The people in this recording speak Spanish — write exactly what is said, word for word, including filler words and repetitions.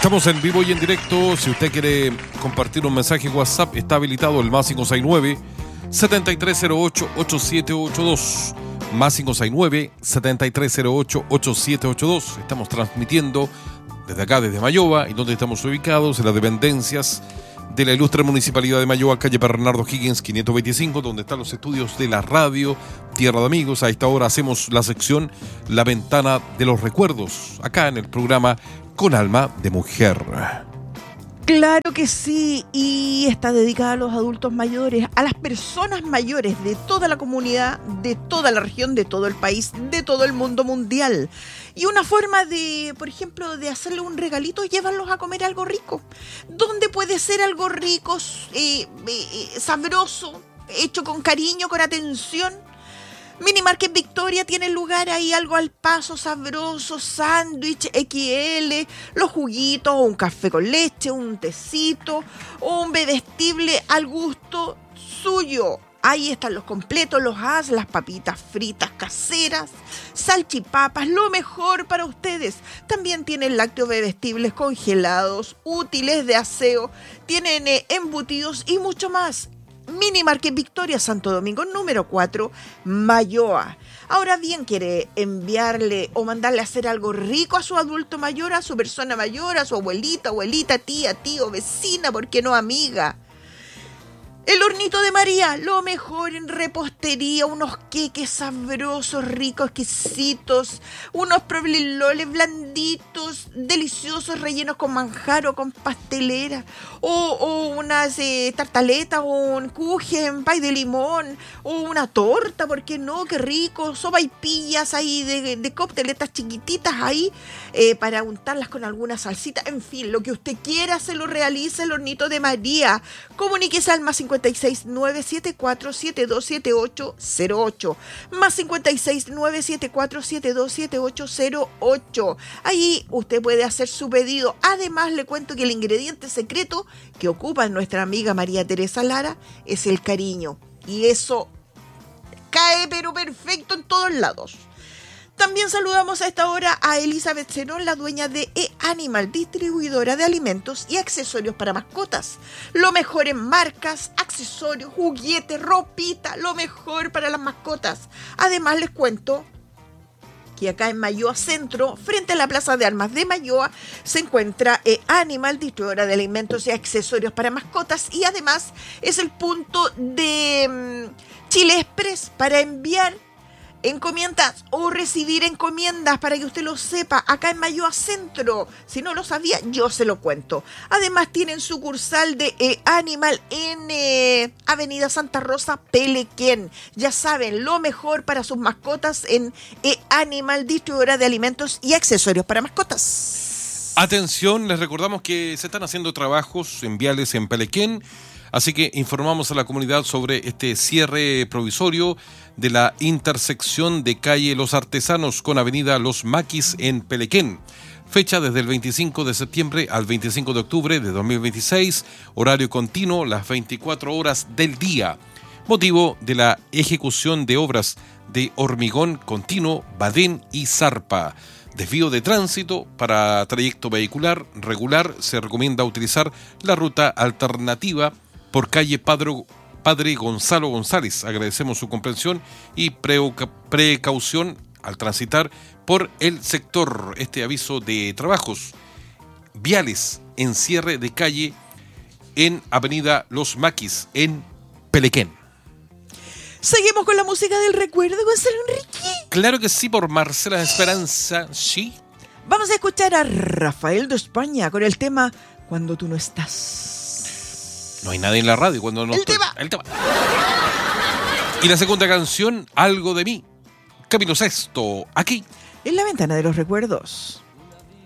Estamos en vivo y en directo. Si usted quiere compartir un mensaje WhatsApp, está habilitado el más cinco seis nueve, siete tres cero ocho, ocho siete ocho dos. Más cinco seis nueve, siete tres cero ocho, ocho siete ocho dos. Estamos transmitiendo desde acá, desde Mayoa, y donde estamos ubicados, en las dependencias de la ilustre Municipalidad de Mayoa, calle Bernardo Higgins quinientos veinticinco, donde están los estudios de la radio Tierra de Amigos. A esta hora hacemos la sección La Ventana de los Recuerdos, acá en el programa Con Alma de Mujer. Claro que sí, y está dedicada a los adultos mayores, a las personas mayores de toda la comunidad, de toda la región, de todo el país, de todo el mundo mundial. Y una forma de, por ejemplo, de hacerle un regalito es llevarlos a comer algo rico. ¿Dónde puede ser algo rico, eh, eh, sabroso, hecho con cariño, con atención? Mini Market Victoria tiene lugar ahí, algo al paso, sabroso, sándwich equis ele, los juguitos, un café con leche, un tecito, un bebestible al gusto suyo. Ahí están los completos, los as, las papitas fritas caseras, salchipapas, lo mejor para ustedes. También tienen lácteos bebestibles congelados, útiles de aseo, tienen eh, embutidos y mucho más. Mini Market Victoria, Santo Domingo, número cuatro, Mayoa. Ahora bien, quiere enviarle o mandarle a hacer algo rico a su adulto mayor, a su persona mayor, a su abuelita, abuelita, tía, tío, vecina, ¿por qué no amiga? El Hornito de María, lo mejor en repostería, unos queques sabrosos, ricos, exquisitos, unos probliloles blanditos, deliciosos, rellenos con manjar o con pastelera, o, o unas eh, tartaletas, o un kuchen, pay de limón, o una torta, ¿por qué no? Qué rico, sopaipillas ahí de, de cocteletas chiquititas ahí, eh, para untarlas con alguna salsita, en fin, lo que usted quiera se lo realiza el Hornito de María. Comuníquese al más cincuenta y seis nueve siete cuatro siete dos siete ocho cero ocho, más cincuenta y seis nueve siete cuatro siete dos siete ocho cero ocho. Ahí usted puede hacer su pedido. Además, le cuento que el ingrediente secreto que ocupa nuestra amiga María Teresa Lara es el cariño, y eso cae pero perfecto en todos lados. También saludamos a esta hora a Elizabeth Zenón, la dueña de E-Animal, distribuidora de alimentos y accesorios para mascotas. Lo mejor en marcas, accesorios, juguetes, ropita, lo mejor para las mascotas. Además, les cuento que acá en Mayoa Centro, frente a la Plaza de Armas de Mayoa, se encuentra E-Animal, distribuidora de alimentos y accesorios para mascotas, y además es el punto de um, Chile Express para enviar encomiendas o recibir encomiendas, para que usted lo sepa, acá en Mayoa Centro. Si no lo sabía, yo se lo cuento. Además, tienen sucursal de eh, Animal en eh, Avenida Santa Rosa, Pelequén. Ya saben, lo mejor para sus mascotas en eh, Animal, distribuidora de alimentos y accesorios para mascotas. Atención, les recordamos que se están haciendo trabajos en viales en Pelequén, así que informamos a la comunidad sobre este cierre provisorio de la intersección de calle Los Artesanos con avenida Los Maquis en Pelequén. Fecha desde el veinticinco de septiembre al veinticinco de octubre de dos mil veintiséis, horario continuo las veinticuatro horas del día. Motivo de la ejecución de obras de hormigón continuo, badén y zarpa. Desvío de tránsito para trayecto vehicular regular, se recomienda utilizar la ruta alternativa por calle Padre, Padre Gonzalo González. Agradecemos su comprensión y precaución al transitar por el sector. Este aviso de trabajos viales en cierre de calle en avenida Los Maquis en Pelequén. Seguimos con la música del recuerdo, Gonzalo Enrique. Claro que sí, por Marcela Esperanza, sí. Vamos a escuchar a Rafael de España con el tema Cuando tú no estás. No hay nadie en la radio cuando no el estoy. Tema. El tema. Y la segunda canción, Algo de mí. Camilo Sesto, aquí. En la ventana de los recuerdos.